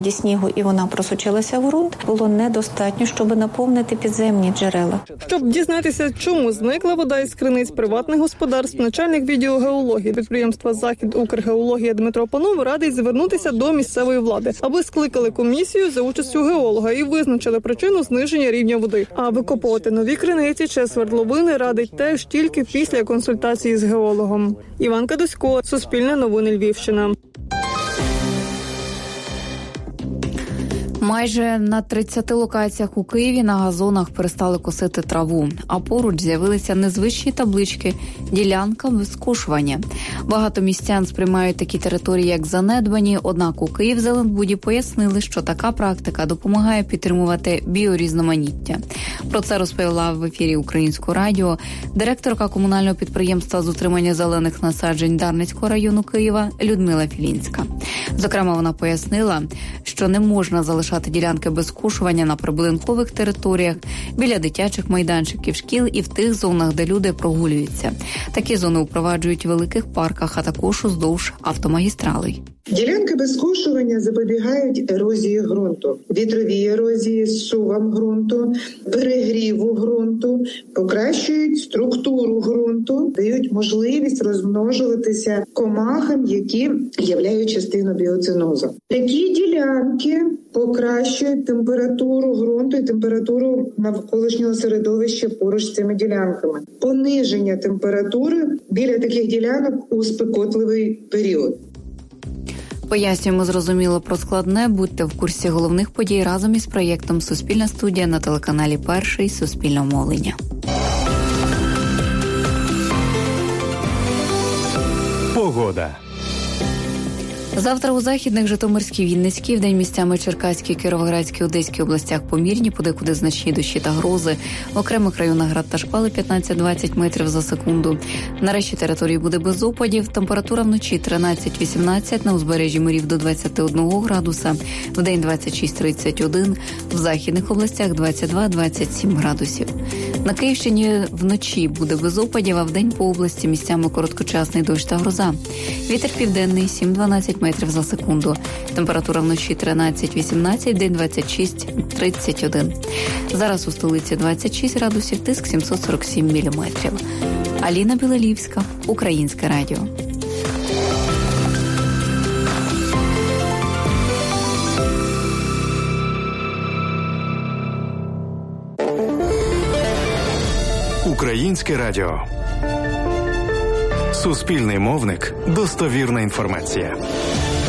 снігу, і вона просочилася в ґрунт, було недостатньо, щоб наповнити підземні джерела. Щоб дізнатися, чому зникла вода із криниць приватних господарств, начальник відділу геології підприємства «Захід-Укргеологія» Дмитро Панов радить звернутися до місцевої влади, аби скликали комісію за участю геолога і визначили причину зниження рівня води. А викопувати нові криниці чи свердловини радить теж тільки після консультації з геологом. Іванка Досько, Суспільне новини, Львівщина. Майже на 30 локаціях у Києві на газонах перестали косити траву, а поруч з'явилися незвичні таблички «Ділянка без скошування». Багато містян сприймають такі території як занедбані, однак у Київзеленбуді пояснили, що така практика допомагає підтримувати біорізноманіття. Про це розповіла в ефірі Українського радіо директорка комунального підприємства з утримання зелених насаджень Дарницького району Києва Людмила Філінська. Зокрема, вона пояснила, що не можна залишати ділянки без скошування на прибудинкових територіях, біля дитячих майданчиків, шкіл і в тих зонах, де люди прогулюються. Такі зони впроваджують в великих парках, а також уздовж автомагістралей. Ділянки без скошування запобігають ерозії ґрунту, вітровій ерозії, зсувам ґрунту, перегріву ґрунту, покращують структуру ґрунту, дають можливість розмножуватися комахам, які являють частину біоцинозу. Такі ділянки покращують температуру ґрунту і температуру навколишнього середовища поруч з цими ділянками. Пониження температури біля таких ділянок у спекотливий період. Пояснюємо зрозуміло про складне. Будьте в курсі головних подій разом із проєктом «Суспільна студія» на телеканалі «Перший» Суспільного мовлення. Погода. Завтра у західних, Житомирській, Вінницькій, вдень місцями Черкаській, Кіровоградській, Одеській областях помірні, подекуди значні дощі та грози. В окремих районах град та шквали 15-20 метрів за секунду. На решті території буде без опадів. Температура вночі 13-18, на узбережжі морів до 21 градуса, вдень 26-31, в західних областях 22-27 градусів. На Київщині вночі буде без опадів, а вдень по області місцями короткочасний дощ та гроза. Вітер південний 7-12 метрів за секунду. Температура вночі 13-18, день 26-31. Зараз у столиці 26 градусів, тиск 747 міліметрів. Аліна Білолівська, Українське радіо. Українське радіо. Суспільний мовник. Достовірна інформація.